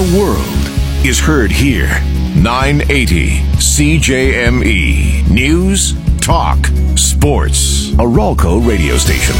world is heard here. 980 CJME. News, talk, sports. A Ralco radio station.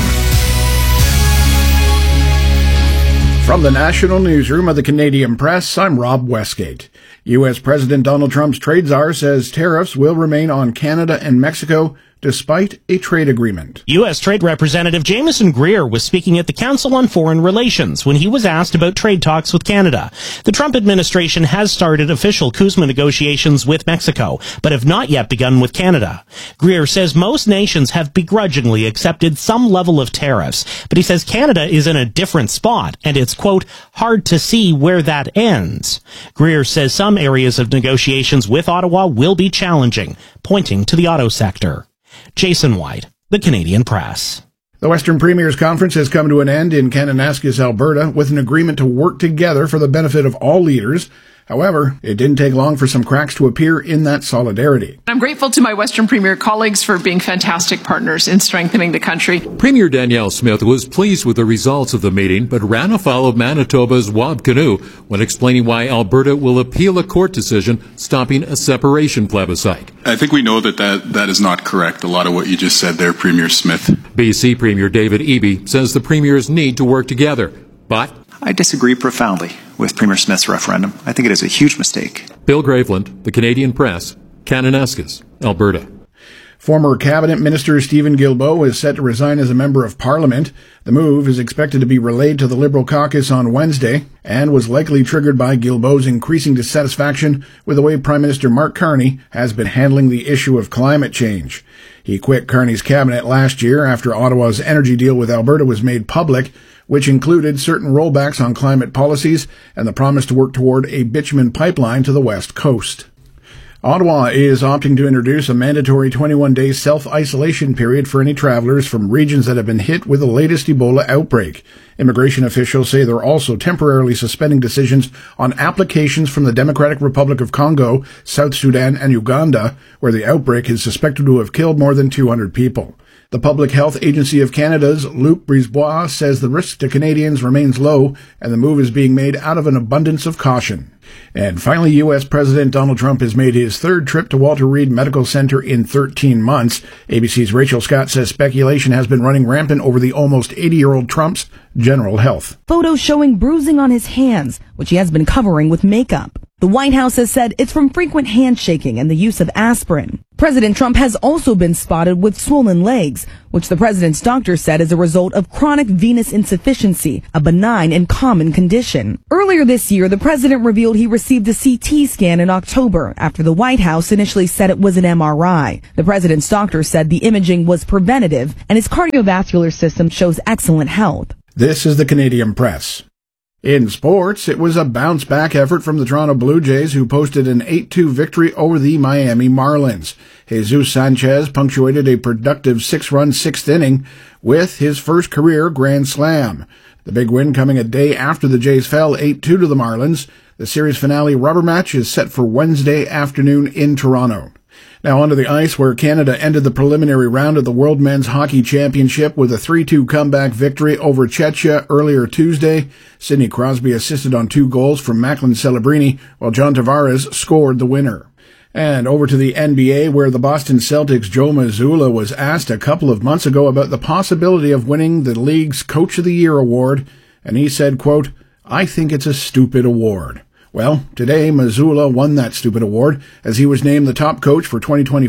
From the National Newsroom of the Canadian Press, I'm Rob Westgate. U.S. President Donald Trump's trade czar says tariffs will remain on Canada and Mexico despite a trade agreement. U.S. Trade Representative Jameson Greer was speaking at the Council on Foreign Relations when he was asked about trade talks with Canada. The Trump administration has started official CUSMA negotiations with Mexico, but have not yet begun with Canada. Greer says most nations have begrudgingly accepted some level of tariffs, but he says Canada is in a different spot, and it's, quote, hard to see where that ends. Greer says some areas of negotiations with Ottawa will be challenging, pointing to the auto sector. Jason White, the Canadian Press. The Western Premiers Conference has come to an end in Kananaskis, Alberta, with an agreement to work together for the benefit of all leaders. However, it didn't take long for some cracks to appear in that solidarity. I'm grateful to my Western Premier colleagues for being fantastic partners in strengthening the country. Premier Danielle Smith was pleased with the results of the meeting, but ran afoul of Manitoba's Wab Kinew when explaining why Alberta will appeal a court decision stopping a separation plebiscite. I think we know that is not correct, a lot of what you just said there, Premier Smith. BC Premier David Eby says the premiers need to work together, but I disagree profoundly with Premier Smith's referendum. I think it is a huge mistake. Bill Graveland, the Canadian Press, Kananaskis, Alberta. Former Cabinet Minister Stephen Guilbeault is set to resign as a Member of Parliament. The move is expected to be relayed to the Liberal caucus on Wednesday and was likely triggered by Guilbeault's increasing dissatisfaction with the way Prime Minister Mark Carney has been handling the issue of climate change. He quit Carney's cabinet last year after Ottawa's energy deal with Alberta was made public, which included certain rollbacks on climate policies and the promise to work toward a bitumen pipeline to the west coast. Ottawa is opting to introduce a mandatory 21-day self-isolation period for any travelers from regions that have been hit with the latest Ebola outbreak. Immigration officials say they're also temporarily suspending decisions on applications from the Democratic Republic of Congo, South Sudan, and Uganda, where the outbreak is suspected to have killed more than 200 people. The Public Health Agency of Canada's Luc Brisebois says the risk to Canadians remains low, and the move is being made out of an abundance of caution. And finally, U.S. President Donald Trump has made his third trip to Walter Reed Medical Center in 13 months. ABC's Rachel Scott says speculation has been running rampant over the almost 80-year-old Trump's general health. Photos showing bruising on his hands, which he has been covering with makeup. The White House has said it's from frequent handshaking and the use of aspirin. President Trump has also been spotted with swollen legs, which the president's doctor said is a result of chronic venous insufficiency, a benign and common condition. Earlier this year, the president revealed he received a CT scan in October after the White House initially said it was an MRI. The president's doctor said the imaging was preventative and his cardiovascular system shows excellent health. This is the Canadian Press. In sports, it was a bounce-back effort from the Toronto Blue Jays, who posted an 8-2 victory over the Miami Marlins. Jesus Sanchez punctuated a productive 6-run sixth inning with his first career grand slam. The big win coming a day after the Jays fell 8-2 to the Marlins. The series finale rubber match is set for Wednesday afternoon in Toronto. Now onto the ice, where Canada ended the preliminary round of the World Men's Hockey Championship with a 3-2 comeback victory over Czechia earlier Tuesday. Sidney Crosby assisted on 2 goals from Macklin Celebrini, while John Tavares scored the winner. And over to the NBA, where the Boston Celtics' Joe Mazzulla was asked a couple of months ago about the possibility of winning the league's Coach of the Year award, and he said, quote, "I think it's a stupid award." Well, today Mazzulla won that stupid award as he was named the top coach for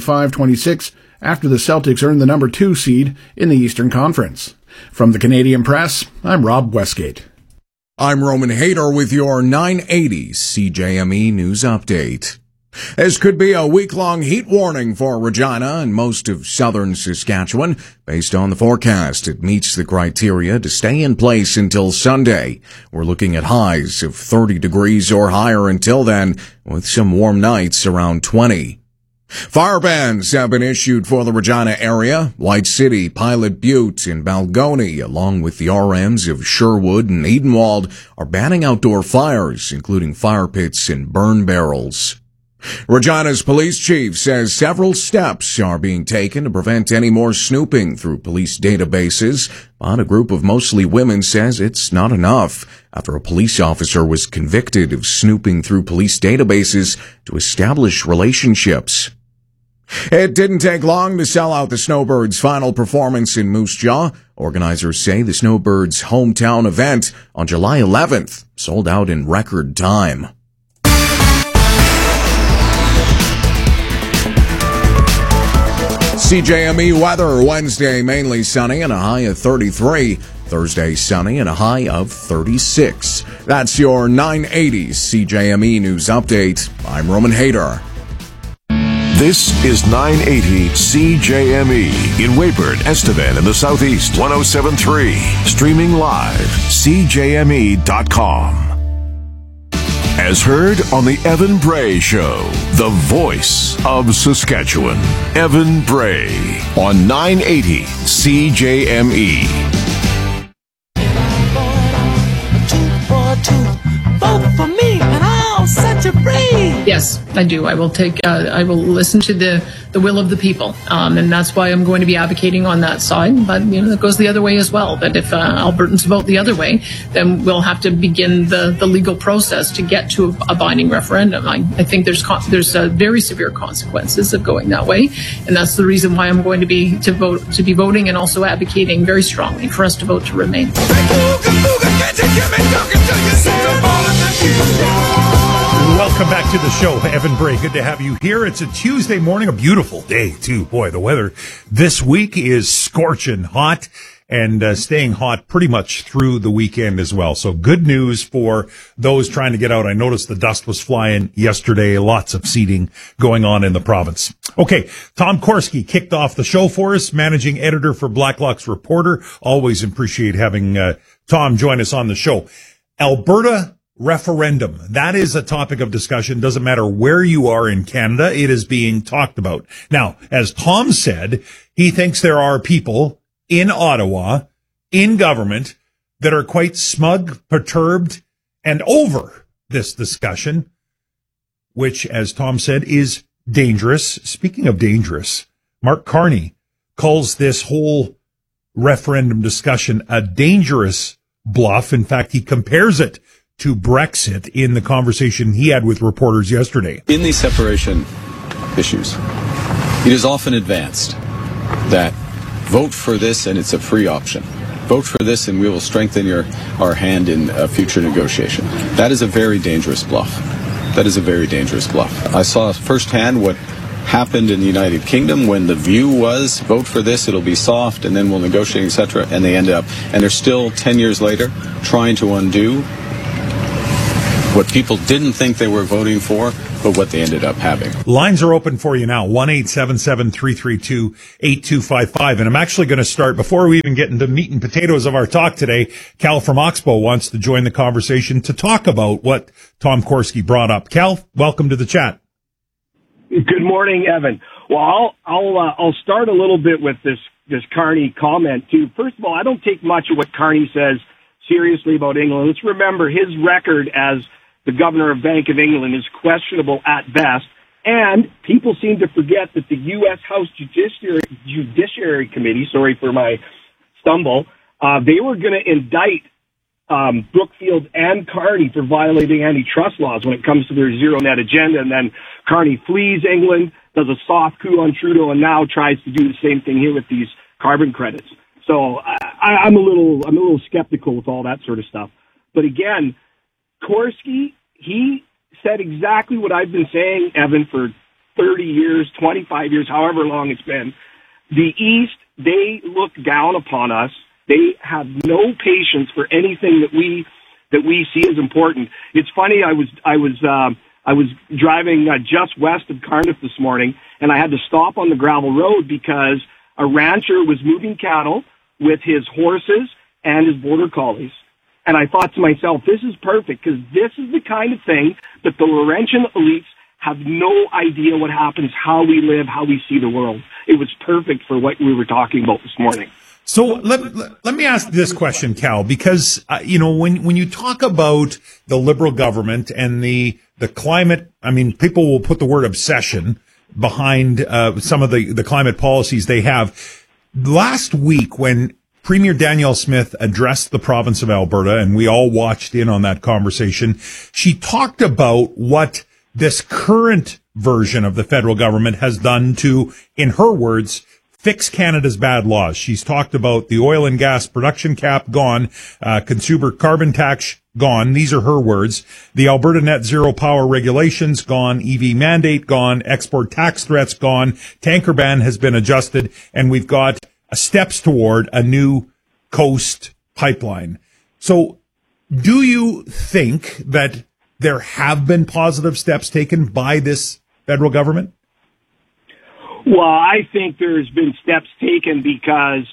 2025-26 after the Celtics earned the number 2 seed in the Eastern Conference. From the Canadian Press, I'm Rob Westgate. I'm Roman Hayter with your 980 CJME News Update. This could be a week-long heat warning for Regina and most of southern Saskatchewan. Based on the forecast, it meets the criteria to stay in place until Sunday. We're looking at highs of 30 degrees or higher until then, with some warm nights around 20. Fire bans have been issued for the Regina area. White City, Pilot Butte, and Balgony, along with the RMs of Sherwood and Edenwald, are banning outdoor fires, including fire pits and burn barrels. Regina's police chief says several steps are being taken to prevent any more snooping through police databases, but a group of mostly women says it's not enough after a police officer was convicted of snooping through police databases to establish relationships. It didn't take long to sell out the Snowbirds' final performance in Moose Jaw. Organizers say the Snowbirds' hometown event on July 11th sold out in record time. CJME weather: Wednesday mainly sunny and a high of 33. Thursday sunny and a high of 36. That's your 980 CJME News Update. I'm Roman Hayter. This is 980 CJME in Weyburn, Estevan in the Southeast, 107.3. Streaming live, CJME.com. As heard on the Evan Bray Show, the voice of Saskatchewan. Evan Bray on 980 CJME. Vote for me and I'll set you free. Yes, I do. I will listen to the will of the people. And that's why I'm going to be advocating on that side. But, it goes the other way as well. That if Albertans vote the other way, then we'll have to begin the legal process to get to a binding referendum. I think there's very severe consequences of going that way. And that's the reason why I'm going to be voting and also advocating very strongly for us to vote to remain. Welcome back to the show, Evan Bray. Good to have you here. It's a Tuesday morning, a beautiful day, too. Boy, the weather this week is scorching hot and staying hot pretty much through the weekend as well. So good news for those trying to get out. I noticed the dust was flying yesterday. Lots of seeding going on in the province. Okay, Tom Korski kicked off the show for us, managing editor for Blacklock's Reporter. Always appreciate having Tom join us on the show. Alberta referendum. That is a topic of discussion. Doesn't matter where you are in Canada. It is being talked about. Now, as Tom said, he thinks there are people in Ottawa, in government, that are quite smug, perturbed, and over this discussion, which, as Tom said, is dangerous. Speaking of dangerous, Mark Carney calls this whole referendum discussion a dangerous bluff. In fact, he compares it to Brexit in the conversation he had with reporters yesterday. In these separation issues, it is often advanced that vote for this and it's a free option. Vote for this and we will strengthen our hand in a future negotiation. That is a very dangerous bluff. That is a very dangerous bluff. I saw firsthand what happened in the United Kingdom when the view was vote for this, it'll be soft, and then we'll negotiate, etc. And they ended up, and they're still 10 years later trying to undo what people didn't think they were voting for, but what they ended up having. Lines are open for you now, 1-877-332-8255. And I'm actually going to start, before we even get into meat and potatoes of our talk today, Cal from Oxbow wants to join the conversation to talk about what Tom Korski brought up. Cal, welcome to the chat. Good morning, Evan. Well, I'll start a little bit with this Carney comment too. First of all, I don't take much of what Carney says seriously about England. Let's remember his record as the governor of Bank of England is questionable at best, and people seem to forget that the U.S. House Judiciary Committee, sorry for my stumble, they were going to indict Brookfield and Carney for violating antitrust laws when it comes to their zero net agenda, and then Carney flees England, does a soft coup on Trudeau, and now tries to do the same thing here with these carbon credits. So I'm a little skeptical with all that sort of stuff. But again, Korski, he said exactly what I've been saying, Evan, for 30 years, 25 years, however long it's been. The East, they look down upon us. They have no patience for anything that we see as important. It's funny. I was driving just west of Cardiff this morning, and I had to stop on the gravel road because a rancher was moving cattle with his horses and his border collies. And I thought to myself, this is perfect, because this is the kind of thing that the Laurentian elites have no idea what happens, how we live, how we see the world. It was perfect for what we were talking about this morning. So let me ask this question, Cal, because when you talk about the Liberal government and the climate, I mean, people will put the word obsession behind some of the climate policies they have. Last week, when Premier Danielle Smith addressed the province of Alberta, and we all watched in on that conversation, she talked about what this current version of the federal government has done to, in her words, fix Canada's bad laws. She's talked about the oil and gas production cap gone, consumer carbon tax gone. These are her words. The Alberta net zero power regulations gone, EV mandate gone, export tax threats gone, tanker ban has been adjusted, and we've got steps toward a new coast pipeline. So do you think that there have been positive steps taken by this federal government? Well, I think there's been steps taken because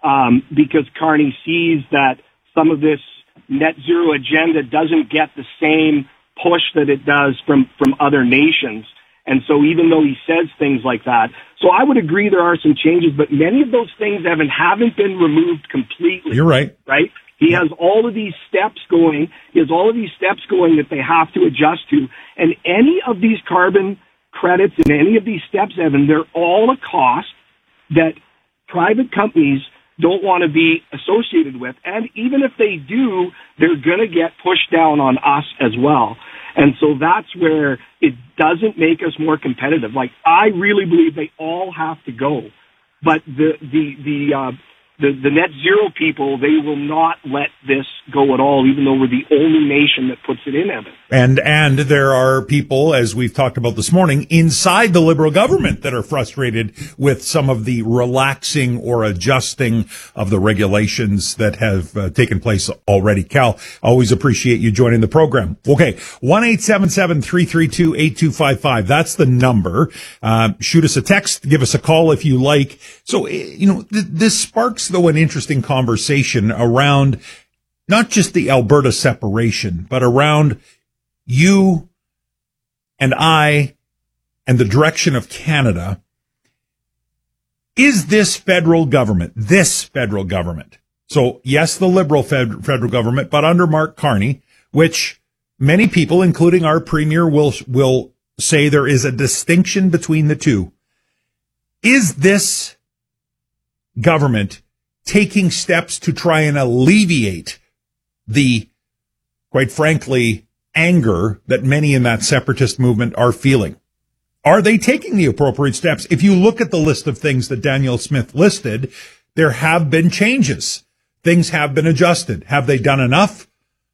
Carney sees that some of this net zero agenda doesn't get the same push that it does from other nations. And so even though he says things like that, so I would agree there are some changes, but many of those things, Evan, haven't been removed completely. You're right. Right? He has all of these steps going. That they have to adjust to. And any of these carbon credits and any of these steps, Evan, they're all a cost that private companies don't want to be associated with. And even if they do, they're going to get pushed down on us as well. And so that's where it doesn't make us more competitive. Like, I really believe they all have to go. But the net zero people, they will not let this go at all, even though we're the only nation that puts it in, Evan. And there are people, as we've talked about this morning, inside the Liberal government that are frustrated with some of the relaxing or adjusting of the regulations that have taken place already. Cal, always appreciate you joining the program. Okay, 1-877-332-8255. That's the number. Shoot us a text, give us a call if you like. So, this sparks, though, an interesting conversation around not just the Alberta separation, but around you and I and the direction of Canada. Is this federal government, so yes, the Liberal federal government, but under Mark Carney, which many people, including our Premier, will say there is a distinction between the two. Is this government taking steps to try and alleviate the, quite frankly, anger that many in that separatist movement are feeling? Are they taking the appropriate steps? If you look at the list of things that Danielle Smith listed, there have been changes. Things have been adjusted. Have they done enough?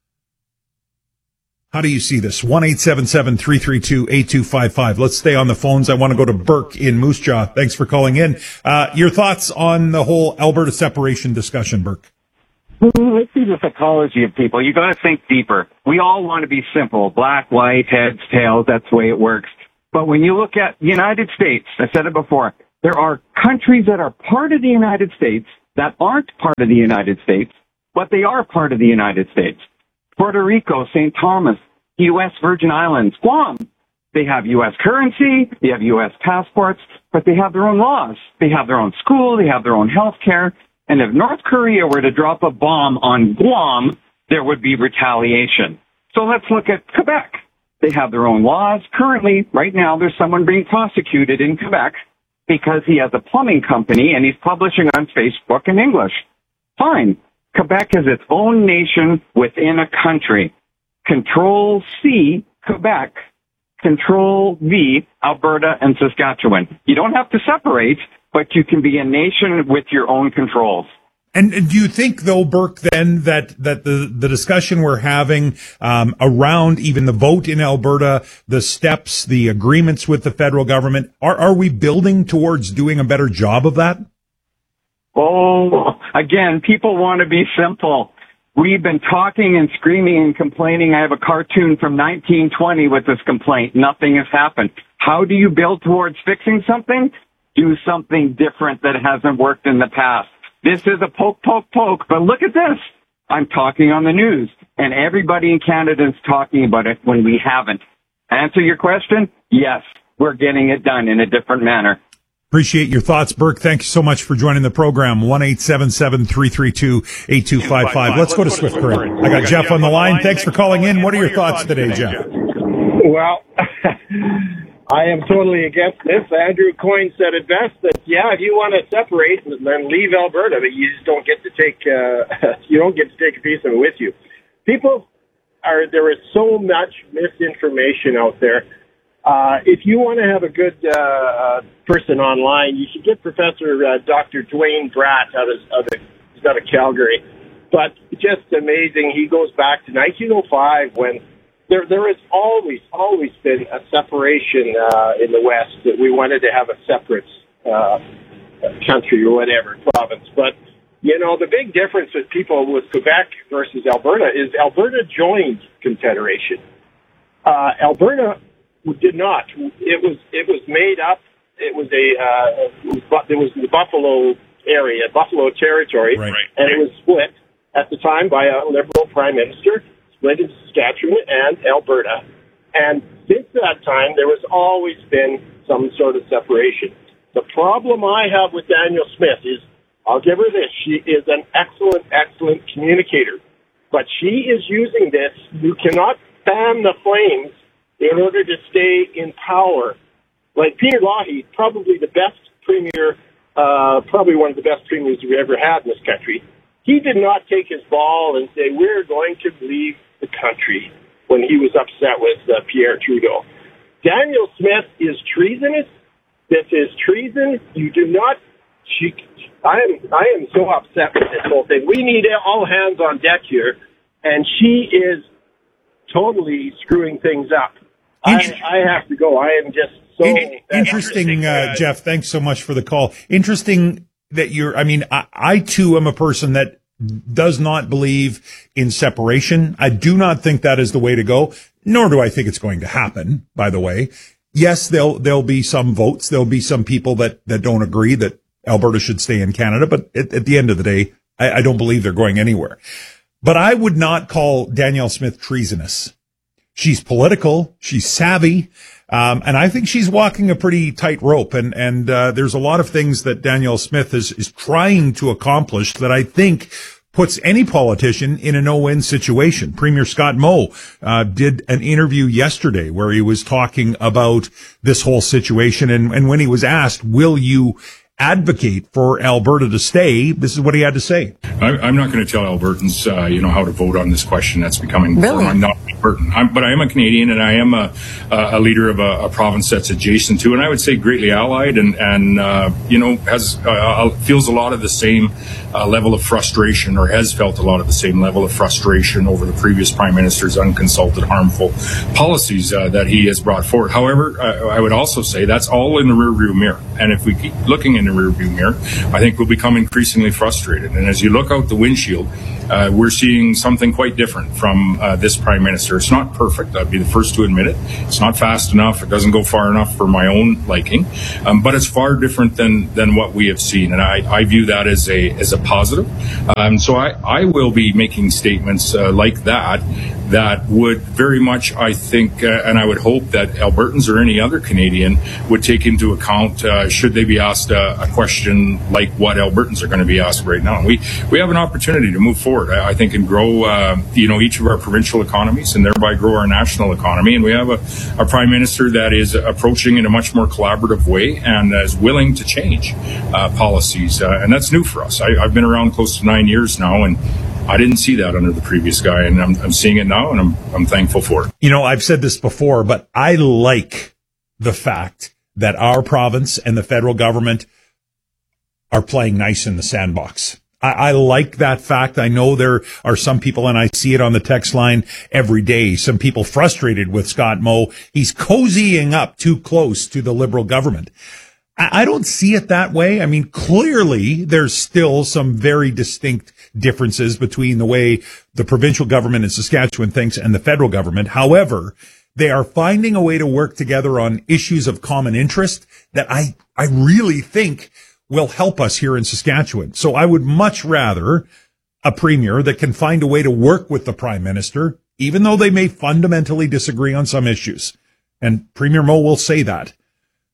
How do you see this? 1-877-332-8255. Let's stay on the phones. I want to go to Burke in Moose Jaw. Thanks for calling in. Your thoughts on the whole Alberta separation discussion, Burke? Let's see the psychology of people. You got to think deeper. We all want to be simple. Black, white, heads, tails. That's the way it works. But when you look at the United States, I said it before, there are countries that are part of the United States that aren't part of the United States, but they are part of the United States. Puerto Rico, St. Thomas, U.S. Virgin Islands, Guam. They have U.S. currency, they have U.S. passports, but they have their own laws. They have their own school, they have their own health care. And if North Korea were to drop a bomb on Guam, there would be retaliation. So let's look at Quebec. They have their own laws. Currently, right now, there's someone being prosecuted in Quebec because he has a plumbing company and he's publishing on Facebook in English. Fine. Quebec is its own nation within a country. Control-C, Quebec. Control-V, Alberta and Saskatchewan. You don't have to separate, but you can be a nation with your own controls. And do you think, though, Burke, then that the discussion we're having around even the vote in Alberta, the steps, the agreements with the federal government, are we building towards doing a better job of that? Oh, again, people want to be simple. We've been talking and screaming and complaining. I have a cartoon from 1920 with this complaint. Nothing has happened. How do you build towards fixing something? Do something different that hasn't worked in the past. This is a poke, but look at this. I'm talking on the news, and everybody in Canada is talking about it when we haven't. Answer your question? Yes, we're getting it done in a different manner. Appreciate your thoughts, Burke. Thank you so much for joining the program. 1-877-332-8255. Let's go to Swift Current. I got Jeff on the line. Thanks for calling in. What are your thoughts today, Jeff? Well, I am totally against this. Andrew Coyne said it best that, if you want to separate, then leave Alberta, but you just don't get to take, you don't get to take a piece of it with you. There is so much misinformation out there. If you want to have a good person online, you should get Professor Dr. Dwayne Bratt he's out of Calgary. But just amazing. He goes back to 1905 when there has always been a separation in the West, that we wanted to have a separate country or whatever, province. But, the big difference with people with Quebec versus Alberta is Alberta joined Confederation. Alberta did not. It was made up. It was the Buffalo area, Buffalo territory, right. And it was split at the time by a Liberal Prime Minister, split into Saskatchewan and Alberta. And since that time, there has always been some sort of separation. The problem I have with Danielle Smith is, I'll give her this, she is an excellent communicator. But she is using this. You cannot fan the flames in order to stay in power. Like Peter Lougheed, probably the best premier, probably one of the best premiers we ever had in this country. He did not take his ball and say, we're going to leave the country, when he was upset with Pierre Trudeau. Danielle Smith is treasonous. This is treason. You do not... I am so upset with this whole thing. We need all hands on deck here, and she is totally screwing things up. I have to go. I am just so... Interesting, Jeff. Thanks so much for the call. Interesting that I too am a person that does not believe in separation. I do not think that is the way to go, nor do I think it's going to happen, by the way. Yes, there'll be some votes. There'll be some people that don't agree that Alberta should stay in Canada, but at the end of the day, I don't believe they're going anywhere. But I would not call Danielle Smith treasonous. She's political. She's savvy. And I think she's walking a pretty tight rope. And there's a lot of things that Danielle Smith is trying to accomplish that I think puts any politician in a no-win situation. Premier Scott Moe did an interview yesterday where he was talking about this whole situation. And when he was asked, will you advocate for Alberta to stay, this is what he had to say. I'm not going to tell Albertans, how to vote on this question. That's becoming... Really? I'm not Albertan. But I am a Canadian, and I am a leader of a province that's adjacent to, and I would say greatly allied, and has feels a lot of the same level of frustration, or has felt a lot of the same level of frustration over the previous Prime Minister's unconsulted, harmful policies that he has brought forward. However, I would also say that's all in the rearview mirror, and if we keep looking in the rearview mirror, I think we'll become increasingly frustrated. And as you look out the windshield, we're seeing something quite different from this Prime Minister. It's not perfect. I'd be the first to admit it. It's not fast enough. It doesn't go far enough for my own liking. But it's far different than what we have seen. And I view that as a positive. So I will be making statements like that would very much, I think, and I would hope that Albertans or any other Canadian would take into account should they be asked a question like what Albertans are going to be asked right now. We have an opportunity to move forward, I think, and grow each of our provincial economies and thereby grow our national economy. And we have a Prime Minister that is approaching in a much more collaborative way and is willing to change policies. And that's new for us. I've been around close to 9 years now, and I didn't see that under the previous guy, and I'm seeing it now, and I'm thankful for it. I've said this before, but I like the fact that our province and the federal government are playing nice in the sandbox. I like that fact. I know there are some people, and I see it on the text line every day, some people frustrated with Scott Moe. He's cozying up too close to the Liberal government. I don't see it that way. I mean, clearly there's still some very distinct differences between the way the provincial government in Saskatchewan thinks and the federal government. However, they are finding a way to work together on issues of common interest that I really think will help us here in Saskatchewan. So I would much rather a premier that can find a way to work with the Prime Minister, even though they may fundamentally disagree on some issues. And Premier Moe will say that.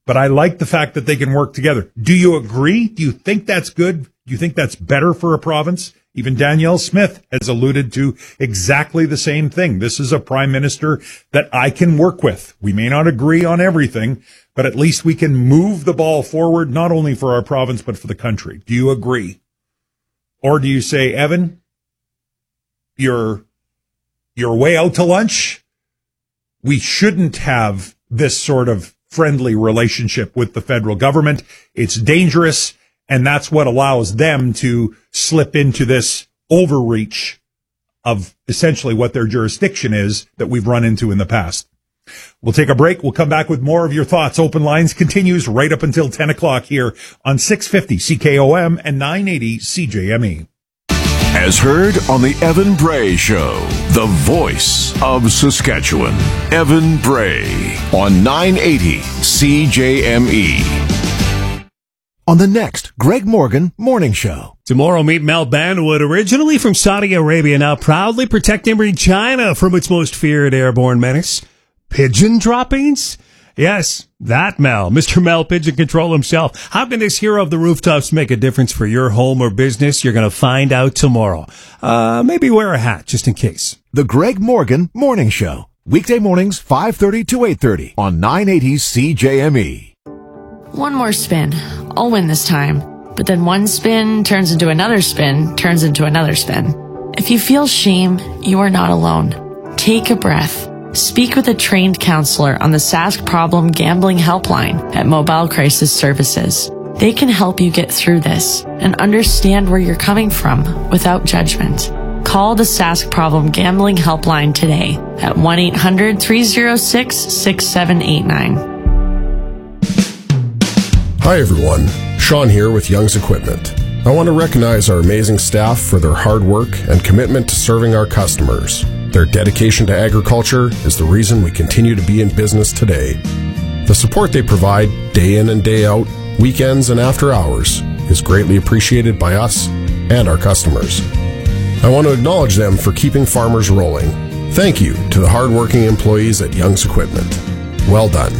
But I like the fact that they can work together. Do you agree? Do you think that's good? Do you think that's better for a province? Even Danielle Smith has alluded to exactly the same thing. This is a prime minister that I can work with. We may not agree on everything, but at least we can move the ball forward, not only for our province, but for the country. Do you agree? Or do you say, Evan, you're way out to lunch? We shouldn't have this sort of friendly relationship with the federal government. It's dangerous. And that's what allows them to slip into this overreach of essentially what their jurisdiction is that we've run into in the past. We'll take a break. We'll come back with more of your thoughts. Open Lines continues right up until 10 o'clock here on 650 CKOM and 980 CJME. As heard on the Evan Bray Show, the voice of Saskatchewan. Evan Bray on 980 CJME. On the next Greg Morgan Morning Show. Tomorrow, meet Mel Banwood, originally from Saudi Arabia, now proudly protecting Regina from its most feared airborne menace, pigeon droppings. Yes, that Mel, Mr. Mel Pigeon Control himself. How can this hero of the rooftops make a difference for your home or business? You're going to find out tomorrow. Maybe wear a hat just in case. The Greg Morgan Morning Show. Weekday mornings, 5:30 to 8:30 on 980 CJME. One more spin. I'll win this time. But then one spin turns into another spin, turns into another spin. If you feel shame, you are not alone. Take a breath. Speak with a trained counselor on the Sask Problem Gambling Helpline at Mobile Crisis Services. They can help you get through this and understand where you're coming from without judgment. Call the Sask Problem Gambling Helpline today at 1-800-306-6789. Hi everyone, Sean here with Young's Equipment. I want to recognize our amazing staff for their hard work and commitment to serving our customers. Their dedication to agriculture is the reason we continue to be in business today. The support they provide day in and day out, weekends and after hours, is greatly appreciated by us and our customers. I want to acknowledge them for keeping farmers rolling. Thank you to the hardworking employees at Young's Equipment. Well done.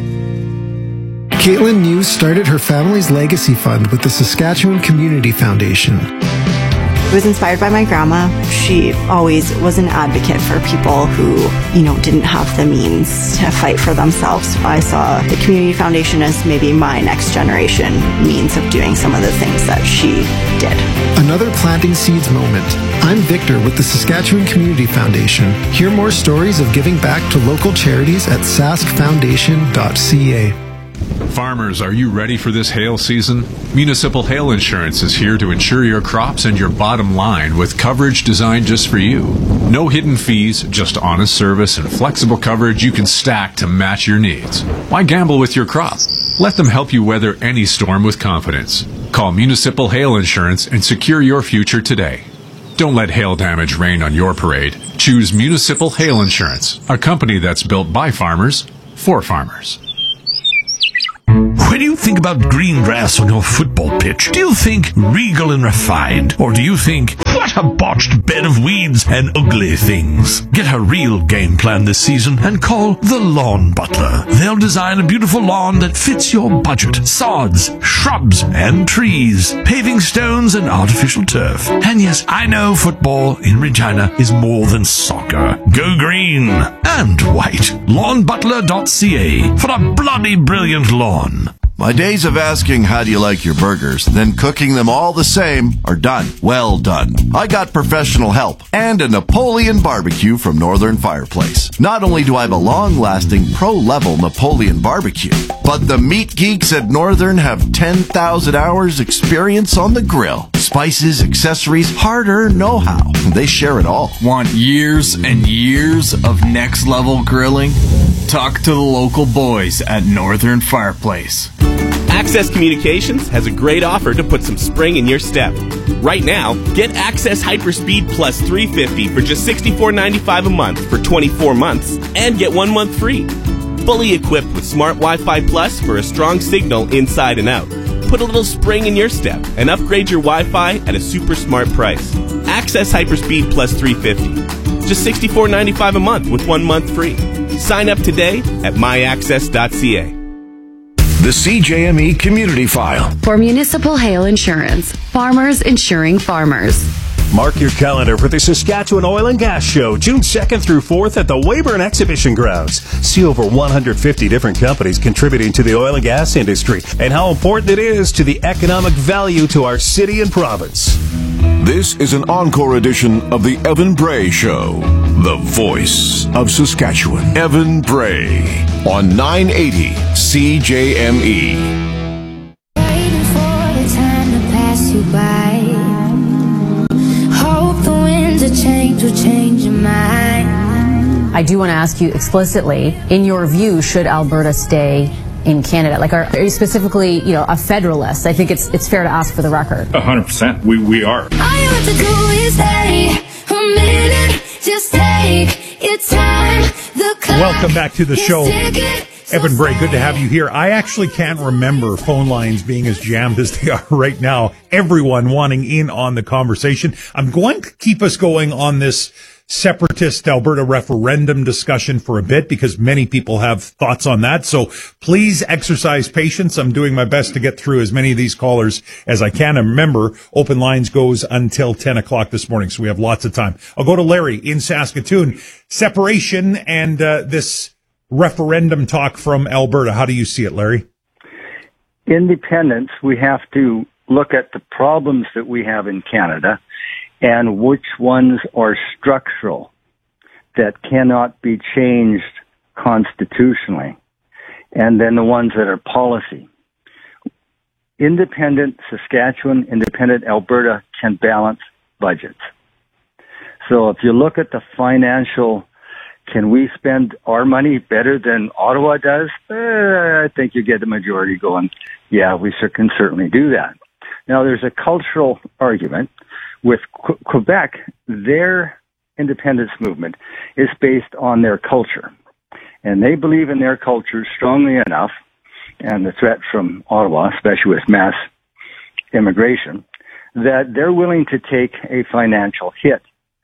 Caitlin News started her family's legacy fund with the Saskatchewan Community Foundation. It was inspired by my grandma. She always was an advocate for people who, didn't have the means to fight for themselves. I saw the Community Foundation as maybe my next generation means of doing some of the things that she did. Another planting seeds moment. I'm Victor with the Saskatchewan Community Foundation. Hear more stories of giving back to local charities at saskfoundation.ca. Farmers, are you ready for this hail season? Municipal Hail Insurance is here to insure your crops and your bottom line with coverage designed just for you. No hidden fees, just honest service and flexible coverage you can stack to match your needs. Why gamble with your crop? Let them help you weather any storm with confidence. Call Municipal Hail Insurance and secure your future today. Don't let hail damage rain on your parade. Choose Municipal Hail Insurance, a company that's built by farmers, for farmers. When you think about green grass on your football pitch, do you think regal and refined? Or do you think, what a botched bed of weeds and ugly things? Get a real game plan this season and call the Lawn Butler. They'll design a beautiful lawn that fits your budget. Sods, shrubs, and trees, paving stones and artificial turf. And yes, I know football in Regina is more than soccer. Go green and white. LawnButler.ca for a bloody brilliant lawn. My days of asking how do you like your burgers, then cooking them all the same, are done. Well done. I got professional help and a Napoleon barbecue from Northern Fireplace. Not only do I have a long-lasting pro-level Napoleon barbecue, but the meat geeks at Northern have 10,000 hours experience on the grill. Spices, accessories, hard-earned know-how. They share it all. Want years and years of next-level grilling? Talk to the local boys at Northern Fireplace. Access Communications has a great offer to put some spring in your step. Right now, get Access Hyperspeed Plus 350 for just $64.95 a month for 24 months and get 1 month free. Fully equipped with Smart Wi-Fi Plus for a strong signal inside and out. Put a little spring in your step and upgrade your Wi-Fi at a super smart price. Access Hyperspeed Plus 350. Just $64.95 a month with 1 month free. Sign up today at myaccess.ca. The CJME Community File. For municipal hail insurance, farmers insuring farmers. Mark your calendar for the Saskatchewan Oil and Gas Show, June 2nd through 4th at the Weyburn Exhibition Grounds. See over 150 different companies contributing to the oil and gas industry and how important it is to the economic value to our city and province. This is an encore edition of the Evan Bray Show, the voice of Saskatchewan. Evan Bray on 980 CJME. Waiting for the time to pass you by. Hope the winds of change will change your mind. I do want to ask you explicitly, in your view, should Alberta stay in Canada? Like, are you specifically, a federalist? I think it's fair to ask for the record. 100%. We are. All you have to do is stay a minute. Just take your time. Welcome back to the show. Evan Bray, good to have you here. I actually can't remember phone lines being as jammed as they are right now. Everyone wanting in on the conversation. I'm going to keep us going on this separatist Alberta referendum discussion for a bit because many people have thoughts on that. So please exercise patience. I'm doing my best to get through as many of these callers as I can. And remember, open lines goes until 10 o'clock this morning. So we have lots of time. I'll go to Larry in Saskatoon. Separation and this referendum talk from Alberta. How do you see it, Larry? Independence, we have to look at the problems that we have in Canada and which ones are structural that cannot be changed constitutionally, and then the ones that are policy. Independent Saskatchewan, independent Alberta can balance budgets. So if you look at the financial, can we spend our money better than Ottawa does? I think you get the majority going, yeah, we can certainly do that. Now, there's a cultural argument. With Quebec, their independence movement is based on their culture. And they believe in their culture strongly enough, and the threat from Ottawa, especially with mass immigration, that they're willing to take a financial hit,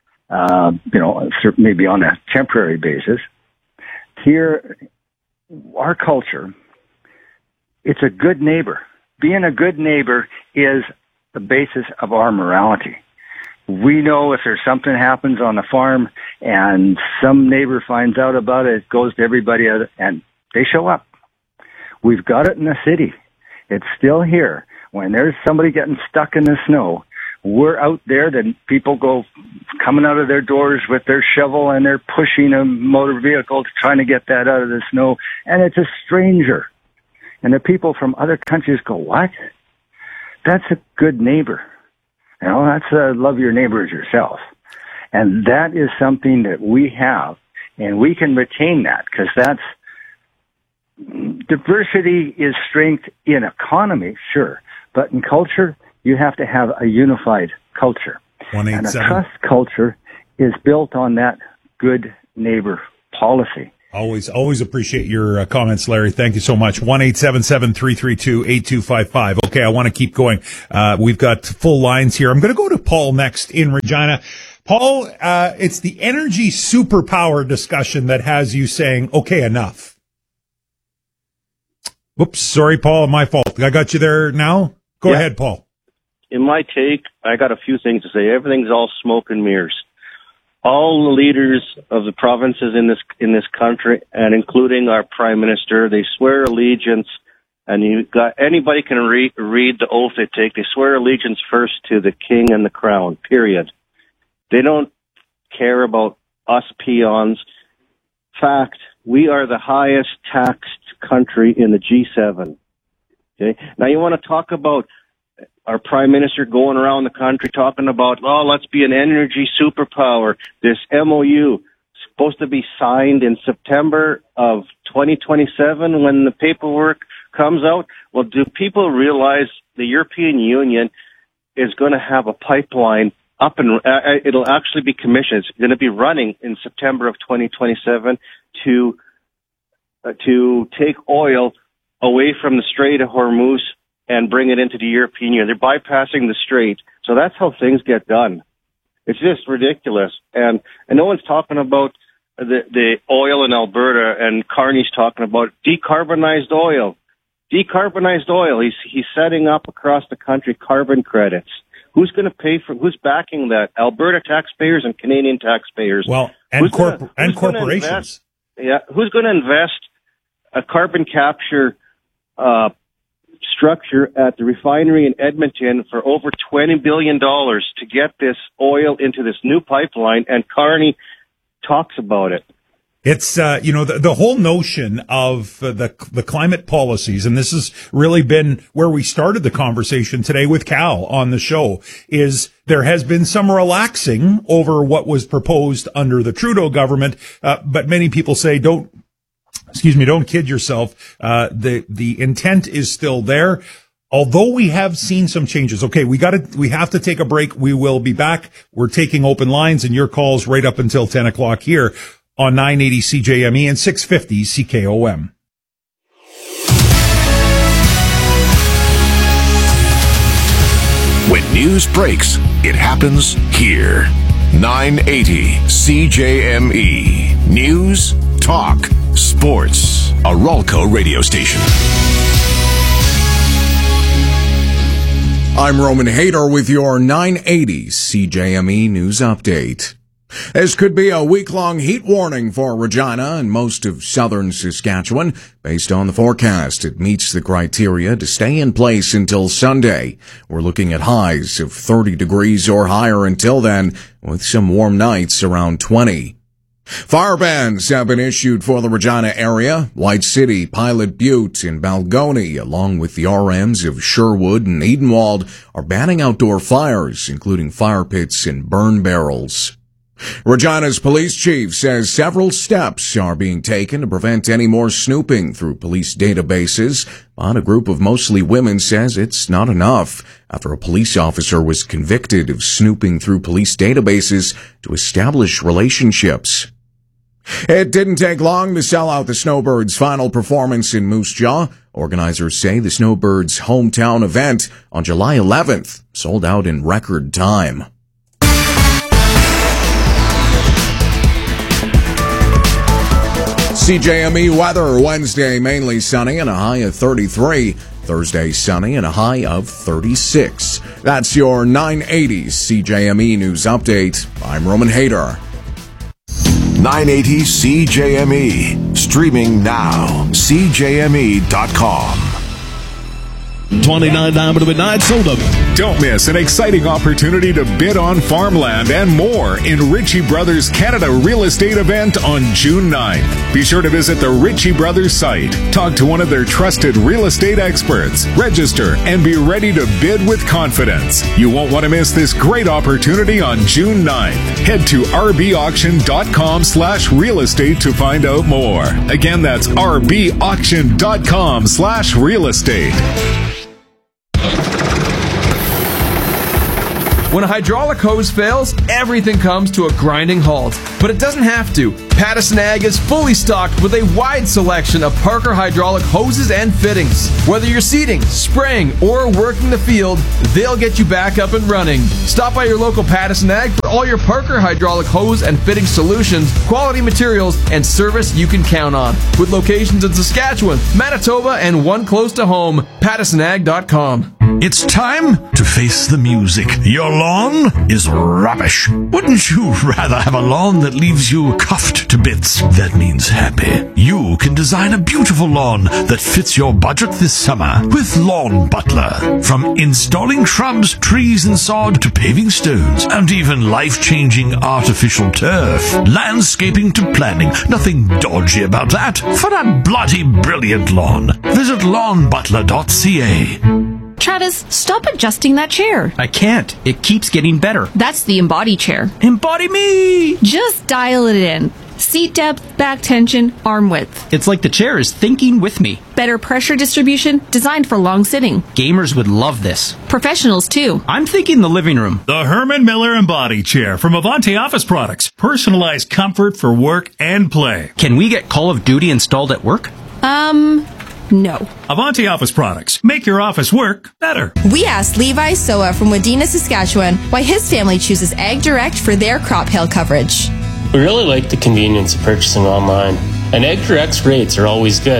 maybe on a temporary basis. Here, our culture, it's a good neighbor. Being a good neighbor is the basis of our morality. We know if there's something happens on the farm and some neighbor finds out about it, it goes to everybody and they show up. We've got it in the city. It's still here. When there's somebody getting stuck in the snow, we're out there, then people go coming out of their doors with their shovel and they're pushing a motor vehicle trying to get that out of the snow. And it's a stranger. And the people from other countries go, what? That's a good neighbor. That's love your neighbor as yourself. And that is something that we have, and we can retain that because that's diversity is strength in economy, sure. But in culture, you have to have a unified culture. And a trust culture is built on that good neighbor policy. Always appreciate your comments, Larry. Thank you so much. 1-877-332-8255. Okay, I want to keep going. We've got full lines here. I'm going to go to Paul next in Regina. Paul, it's the energy superpower discussion that has you saying, okay, enough. Whoops, sorry, Paul, my fault. I got you there now? Go ahead, Paul. In my take, I got a few things to say. Everything's all smoke and mirrors. All the leaders of the provinces in this country, and including our prime minister, they swear allegiance, and anybody can read the oath they take. They swear allegiance first to the king and the crown, period. They don't care about us peons. Fact, we are the highest taxed country in the G7. Okay? Now you want to talk about our prime minister going around the country talking about, let's be an energy superpower. This MOU is supposed to be signed in September of 2027 when the paperwork comes out. Well, do people realize the European Union is going to have a pipeline up and it'll actually be commissioned. It's going to be running in September of 2027 to take oil away from the Strait of Hormuz and bring it into the European Union. They're bypassing the strait. So that's how things get done. It's just ridiculous. And no one's talking about the oil in Alberta, and Carney's talking about decarbonized oil. Decarbonized oil. He's setting up across the country carbon credits. Who's going to pay for? Who's backing that? Alberta taxpayers and Canadian taxpayers. Well, and corporations. Who's going to invest a carbon capture structure at the refinery in Edmonton for over $20 billion to get this oil into this new pipeline? And Carney talks about it. It's, the whole notion of the climate policies, and this has really been where we started the conversation today with Cal on the show, is there has been some relaxing over what was proposed under the Trudeau government. But many people say, don't kid yourself. The intent is still there. Although we have seen some changes. Okay, we have to take a break. We will be back. We're taking open lines and your calls right up until 10 o'clock here on 980 CJME and 650 CKOM. When news breaks, it happens here. 980 CJME. News, talk, sports. A Ralco radio station. I'm Roman Hader with your 980 CJME News Update. This could be a week-long heat warning for Regina and most of southern Saskatchewan. Based on the forecast, it meets the criteria to stay in place until Sunday. We're looking at highs of 30 degrees or higher until then, with some warm nights around 20. Fire bans have been issued for the Regina area. White City, Pilot Butte, and Balgony, along with the RMs of Sherwood and Edenwald, are banning outdoor fires, including fire pits and burn barrels. Regina's police chief says several steps are being taken to prevent any more snooping through police databases, but a group of mostly women says it's not enough after a police officer was convicted of snooping through police databases to establish relationships. It didn't take long to sell out the Snowbirds' final performance in Moose Jaw. Organizers say the Snowbirds' hometown event on July 11th sold out in record time. CJME weather, Wednesday mainly sunny and a high of 33. Thursday sunny and a high of 36. That's your 980 CJME News Update. I'm Roman Hader. 980 CJME. Streaming now. CJME.com. 29 diamond midnight sold up. Don't miss an exciting opportunity to bid on farmland and more in Ritchie Brothers Canada Real Estate event on June 9th. Be sure to visit the Ritchie Brothers site, talk to one of their trusted real estate experts, register, and be ready to bid with confidence. You won't want to miss this great opportunity on June 9th. Head to rbauction.com/real estate to find out more. Again, that's rbauction.com/real estate. When a hydraulic hose fails, everything comes to a grinding halt. But it doesn't have to. Pattison Ag is fully stocked with a wide selection of Parker hydraulic hoses and fittings. Whether you're seeding, spraying, or working the field, they'll get you back up and running. Stop by your local Pattison Ag for all your Parker hydraulic hose and fitting solutions, quality materials, and service you can count on. With locations in Saskatchewan, Manitoba, and one close to home, PattisonAg.com. It's time to face the music. Your lawn is rubbish. Wouldn't you rather have a lawn that leaves you cuffed to bits? That means happy. You can design a beautiful lawn that fits your budget this summer with Lawn Butler. From installing shrubs, trees, and sod to paving stones and even life-changing artificial turf. Landscaping to planning. Nothing dodgy about that. For a bloody brilliant lawn, visit lawnbutler.ca. Travis, stop adjusting that chair. I can't. It keeps getting better. That's the Embody chair. Embody me! Just dial it in. Seat depth, back tension, arm width. It's like the chair is thinking with me. Better pressure distribution, designed for long sitting. Gamers would love this. Professionals, too. I'm thinking the living room. The Herman Miller Embody Chair from Avanti Office Products. Personalized comfort for work and play. Can we get Call of Duty installed at work? No. Avanti Office Products. Make your office work better. We asked Levi Soa from Wadena, Saskatchewan, why his family chooses Ag Direct for their crop hail coverage. We really like the convenience of purchasing online, and Ag Direct's rates are always good.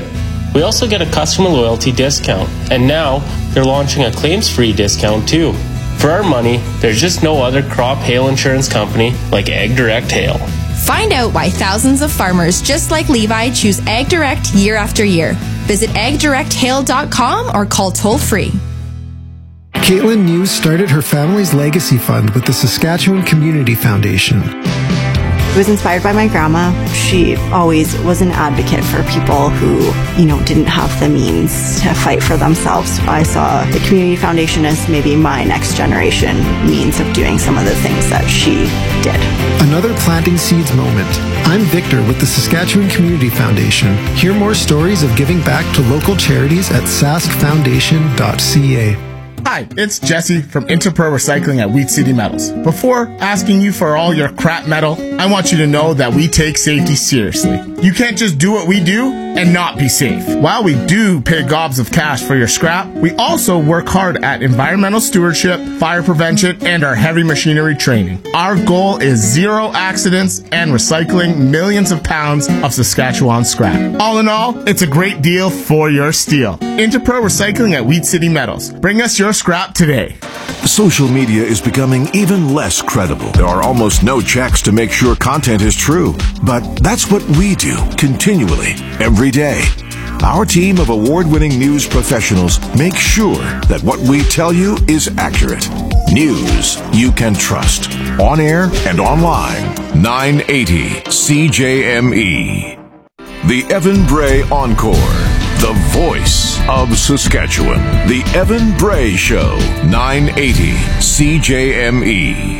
We also get a customer loyalty discount, and now they're launching a claims-free discount too. For our money, there's just no other crop hail insurance company like Ag Direct Hail. Find out why thousands of farmers just like Levi choose Ag Direct year after year. Visit agdirecthail.com or call toll-free. Caitlin News started her family's legacy fund with the Saskatchewan Community Foundation. I was inspired by my grandma. She always was an advocate for people who, didn't have the means to fight for themselves. I saw the Community Foundation as maybe my next generation means of doing some of the things that she did. Another planting seeds moment. I'm Victor with the Saskatchewan Community Foundation. Hear more stories of giving back to local charities at saskfoundation.ca. Hi, it's Jesse from Interpro Recycling at Wheat City Metals. Before asking you for all your crap metal, I want you to know that we take safety seriously. You can't just do what we do and not be safe. While we do pay gobs of cash for your scrap, we also work hard at environmental stewardship, fire prevention, and our heavy machinery training. Our goal is 0 accidents and recycling millions of pounds of Saskatchewan scrap. All in all, it's a great deal for your steel. Interpro Recycling at Wheat City Metals. Bring us your scrap today. Social media is becoming even less credible. There are almost no checks to make sure content is true. But that's what we do continually, every day. Our team of award-winning news professionals make sure that what we tell you is accurate. News you can trust. On air and online. 980 CJME. The Evan Bray Encore. The voice of Saskatchewan. The Evan Bray Show. 980 CJME.